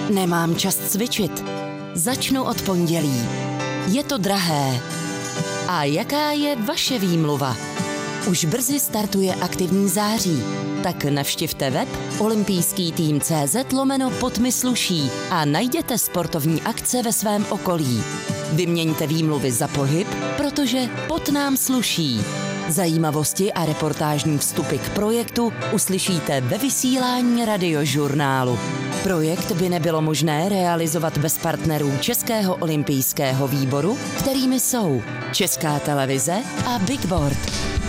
Nemám čas cvičit. Začnu od pondělí. Je to drahé. A jaká je vaše výmluva? Už brzy startuje aktivní září. Tak navštivte web olympijský-tým.cz/pod-mi-sluší a najděte sportovní akce ve svém okolí. Vyměňte výmluvy za pohyb, protože pod nám sluší. Zajímavosti a reportážní vstupy k projektu uslyšíte ve vysílání Radiožurnálu. Projekt by nebylo možné realizovat bez partnerů Českého olympijského výboru, kterými jsou Česká televize a Big Board.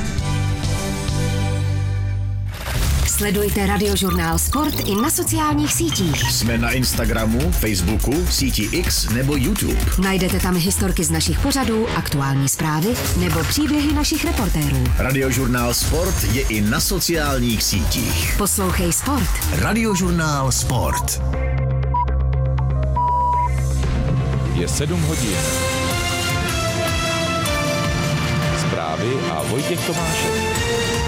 Sledujte Radiožurnál Sport i na sociálních sítích. Jsme na Instagramu, Facebooku, síti X nebo YouTube. Najdete tam historky z našich pořadů, aktuální zprávy nebo příběhy našich reportérů. Radiožurnál Sport je i na sociálních sítích. Poslouchej Sport. Radiožurnál Sport. Je 7 hodin. Zprávy a Vojtěch Tomášek.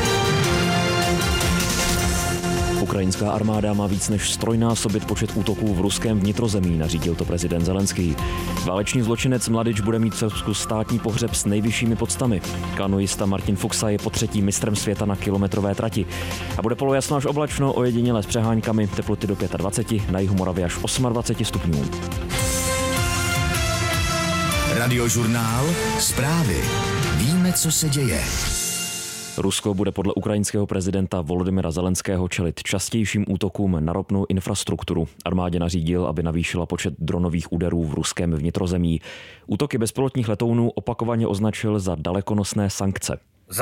Ukrajinská armáda má víc než strojnásobit počet útoků v ruském vnitrozemí, nařídil to prezident Zelenský. Váleční zločinec Mladič bude mít v Srbsku státní pohřeb s nejvyššími poctami. Kanoista Martin Fuxa je potřetí mistrem světa na kilometrové trati. A bude polojasno až oblačno, ojediněle s přeháňkami, teploty do 25, na jihu Moravy až 28 stupňů. Radiožurnál Zprávy. Víme, co se děje. Rusko bude podle ukrajinského prezidenta Volodymyra Zelenského čelit častějším útokům na ropnou infrastrukturu. Armádě nařídil, aby navýšila počet dronových úderů v ruském vnitrozemí. Útoky bezpilotních letounů opakovaně označil za dalekonosné sankce.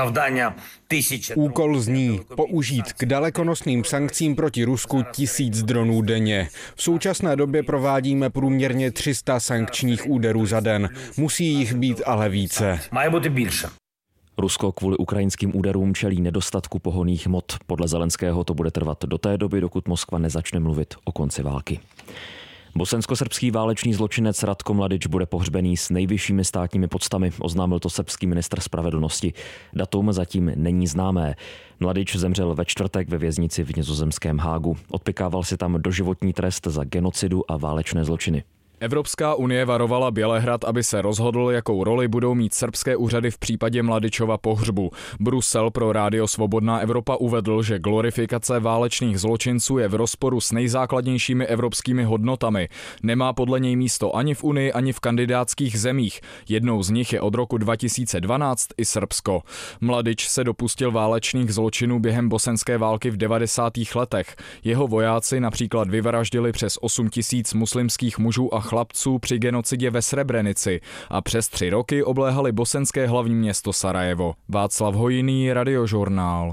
Úkol zní použít k dalekonosným sankcím proti Rusku 1000 dronů denně. V současné době provádíme průměrně 300 sankčních úderů za den. Musí jich být ale více. Rusko kvůli ukrajinským úderům čelí nedostatku pohonných hmot. Podle Zelenského to bude trvat do té doby, dokud Moskva nezačne mluvit o konci války. Bosensko-srbský válečný zločinec Ratko Mladič bude pohřbený s nejvyššími státními poctami, oznámil to srbský ministr spravedlnosti. Datum zatím není známé. Mladič zemřel ve čtvrtek ve věznici v nizozemském Hágu. Odpykával si tam doživotní trest za genocidu a válečné zločiny. Evropská unie varovala Bělehrad, aby se rozhodl, jakou roli budou mít srbské úřady v případě Mladičova pohřbu. Brusel pro Rádio Svobodná Evropa uvedl, že glorifikace válečných zločinců je v rozporu s nejzákladnějšími evropskými hodnotami. Nemá podle něj místo ani v Unii, ani v kandidátských zemích. Jednou z nich je od roku 2012 i Srbsko. Mladič se dopustil válečných zločinů během bosenské války v 90. letech. Jeho vojáci například vyvraždili přes 8 000 muslimských mužů a chlapců při genocidě ve Srebrenici a přes 3 roky obléhali bosenské hlavní město Sarajevo. Václav Hojný, Radiožurnál.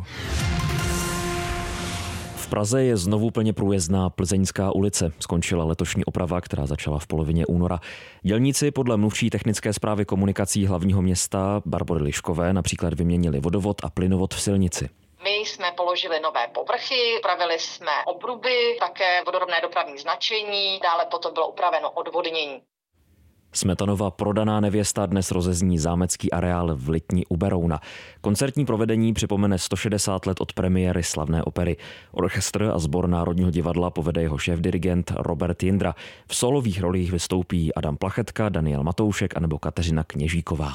V Praze je znovu plně průjezdná Plzeňská ulice. Skončila letošní oprava, která začala v polovině února. Dělníci podle mluvčí technické správy komunikací hlavního města Barbory Liškové například vyměnili vodovod a plynovod v silnici. My jsme položili nové povrchy, upravili jsme obruby, také vodorovné dopravní značení, dále potom bylo upraveno odvodnění. Smetanova Prodaná nevěsta dnes rozezní zámecký areál v Litni u Berouna. Koncertní provedení připomene 160 let od premiéry slavné opery. Orchestr a sbor Národního divadla povede jeho šéfdirigent Robert Jindra. V solových rolích vystoupí Adam Plachetka, Daniel Matoušek anebo Kateřina Kněžíková.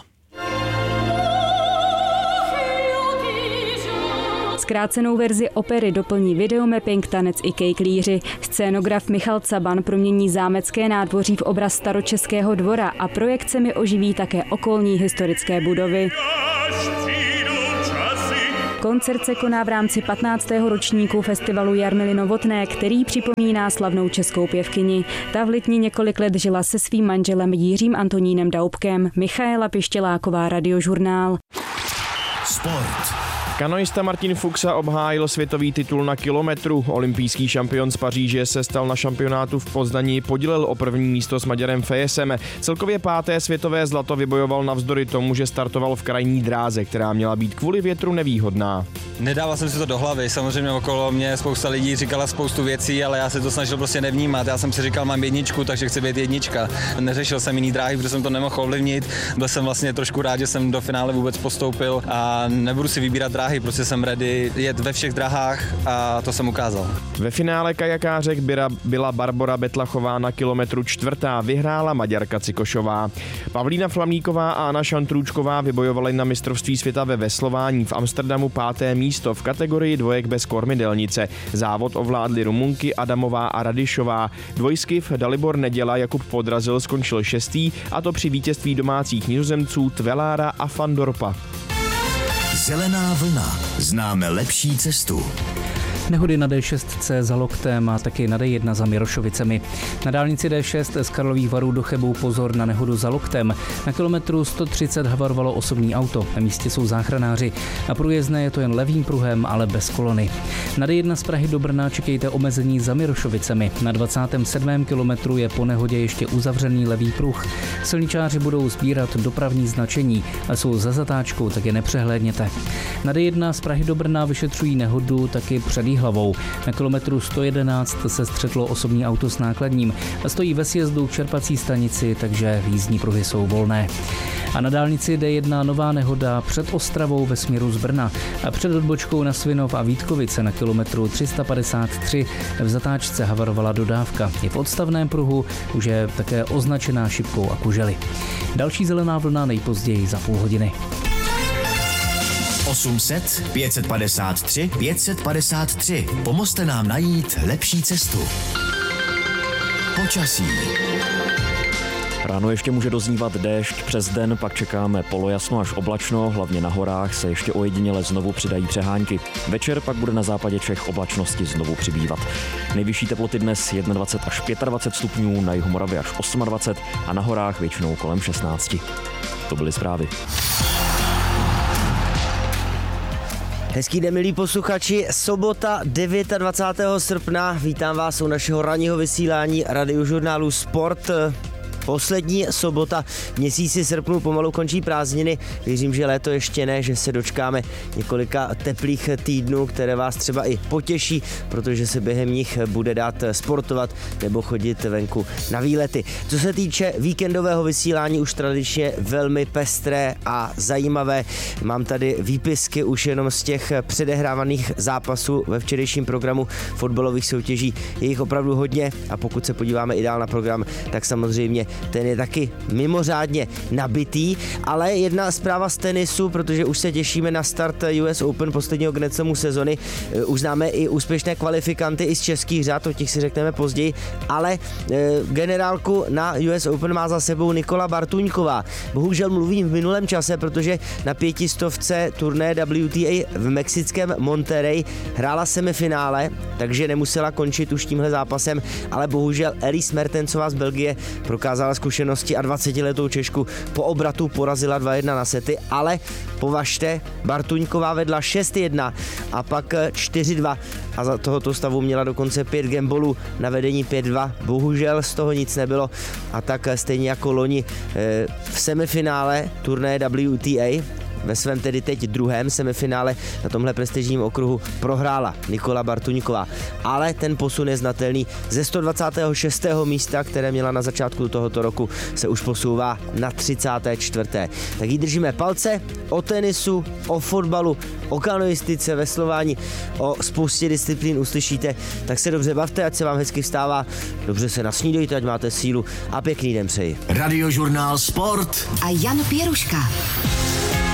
Zkrácenou verzi opery doplní videomapping, tanec i kejklíři. Scénograf Michal Caban promění zámecké nádvoří v obraz staročeského dvora a projekcemi oživí také okolní historické budovy. Koncert se koná v rámci 15. ročníku festivalu Jarmily Novotné, který připomíná slavnou českou pěvkyni. Ta v Litni několik let žila se svým manželem Jiřím Antonínem Daubkem. Michaela Pištěláková, Radiožurnál. Sport. Kanoista Martin Fuxa obhájil světový titul na kilometru. Olympijský šampion z Paříže se stal na šampionátu v Poznani, podílel o první místo s Maďarem Fejesem. Celkově 5. světové zlato vybojoval navzdory tomu, že startoval v krajní dráze, která měla být kvůli větru nevýhodná. Nedával jsem si to do hlavy, samozřejmě okolo mě spousta lidí říkala spoustu věcí, ale já se to snažil prostě nevnímat. Já jsem si říkal, mám 1, takže chci být 1. Neřešil jsem jiný dráhy, protože jsem to nemohl ovlivnit. Byl jsem vlastně trošku rád, že jsem do finále vůbec postoupil a nebudu si vybírat dráhy. dráhy, prostě jsem ready jet ve všech drahách a to jsem ukázal. Ve finále kajakářek byla Barbora Betlachová na kilometru 4. Vyhrála Maďarka Cikošová. Pavlína Flamíková a Anna Šantrůčková vybojovaly na mistrovství světa ve veslování v Amsterdamu 5. místo v kategorii dvojek bez kormidelnice. Závod ovládly Rumunky Adamová a Radišová. Dvojskiv Dalibor Neděla Jakub Podrazil skončil 6. a to při vítězství domácích Nizozemců Tvelára a Fandorpa. Zelená vlna. Známe lepší cestu. Nehody na D6 za Loktem a taky na D1 za Mirošovicemi. Na dálnici D6 z Karlových Varů do Chebu pozor na nehodu za Loktem. Na kilometru 130 havarovalo osobní auto. Na místě jsou záchranáři. Na průjezdné je to jen levým pruhem, ale bez kolony. Na D1 z Prahy do Brna čekejte omezení za Mirošovicemi. Na 27. kilometru je po nehodě ještě uzavřený levý pruh. Silničáři budou sbírat dopravní značení a jsou za zatáčkou, tak je nepřehlédněte. Na D1 z Prahy do Brna vyšetřují nehodu taky před hlavou. Na kilometru 111 se střetlo osobní auto s nákladním. Stojí ve sjezdu k čerpací stanici, takže jízdní pruhy jsou volné. A na dálnici D1 nová nehoda před Ostravou ve směru z Brna a před odbočkou na Svinov a Vítkovice na kilometru 353 v zatáčce havarovala dodávka. Je v odstavném pruhu, už je také označená šipkou a kužely. Další zelená vlna nejpozději za půl hodiny. 800 553 553. Pomozte nám najít lepší cestu. Počasí. Ráno ještě může doznívat déšť, přes den pak čekáme polojasno až oblačno, hlavně na horách se ještě ojediněle znovu přidají přehánky. Večer pak bude na západě Čech oblačnosti znovu přibývat. Nejvyšší teploty dnes 21 až 25 stupňů, na jihu Moravy až 28 a na horách většinou kolem 16. To byly zprávy. Hezký den, milí posluchači, sobota 29. srpna, vítám vás u našeho ranního vysílání radiožurnálu Sport. Poslední sobota v měsíci srpnu, pomalu končí prázdniny. Věřím, že léto ještě ne, že se dočkáme několika teplých týdnů, které vás třeba i potěší, protože se během nich bude dát sportovat nebo chodit venku na výlety. Co se týče víkendového vysílání, už tradičně velmi pestré a zajímavé. Mám tady výpisky už jenom z těch předehrávaných zápasů ve včerejším programu fotbalových soutěží. Je jich opravdu hodně a pokud se podíváme i dál na program, tak samozřejmě ten je taky mimořádně nabitý, ale jedna zpráva z tenisu, protože už se těšíme na start US Open posledního Grand Slamu sezony. Už známe i úspěšné kvalifikanty i z českých řad, o těch si řekneme později, ale generálku na US Open má za sebou Nikola Bartuňková. Bohužel mluvím v minulém čase, protože na 500 turné WTA v mexickém Monterrey hrála semifinále, takže nemusela končit už tímhle zápasem, ale bohužel Elise Mertensová z Belgie prokázala zkušenosti a 20letou Češku po obratu porazila 2-1 na sety, ale považte, Bartuňková vedla 6-1 a pak 4-2 a za tohoto stavu měla dokonce 5 gambolů na vedení 5-2. Bohužel z toho nic nebylo a tak stejně jako loni v semifinále turnaje WTA ve svém tedy teď druhém semifinále na tomhle prestižním okruhu prohrála Nikola Bartuňková. Ale ten posun je znatelný. Ze 126. místa, které měla na začátku tohoto roku, se už posouvá na 34. Tak jí držíme palce. O tenisu, o fotbalu, o kanoistice, veslování, o spoustě disciplín uslyšíte. Tak se dobře bavte, ať se vám hezky vstává. Dobře se nasnídejte, ať máte sílu a pěkný den přeji. Radiožurnál Sport a Jan Pěruška.